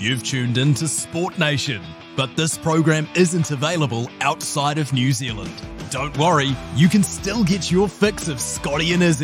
You've tuned in to Sport Nation, but this program isn't available outside of New Zealand. Don't worry, you can still get your fix of Scotty and Izzy